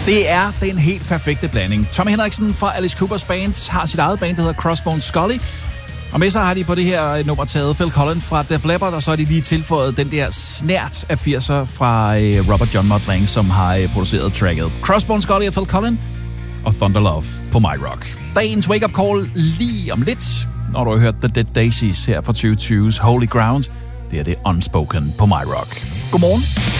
Det er den helt perfekte blanding. Tommy Henriksen fra Alice Coopers band har sit eget band, der hedder Crossbones Scully. Og med så har de på det her nummer taget Phil Collen fra Def Leppard, og så har de lige tilføjet den der snert af 80'er fra Robert John Mutt Lange, som har produceret tracket. Crossbones Scully og Phil Collen og Thunder Love på My Rock. Dagens wake-up call lige om lidt, når du har hørt The Dead Daisies her fra 2020's Holy Ground. Det er det Unspoken på My Rock. Godmorgen.